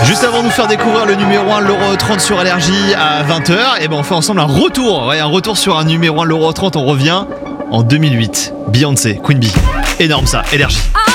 Juste avant de nous faire découvrir le numéro 1 de l'Euro 30 sur Allergie à 20h, et ben on fait ensemble un retour sur un numéro 1 de l'Euro 30. On revient en 2008. Beyoncé, Queen Bee. Énorme ça, Allergie.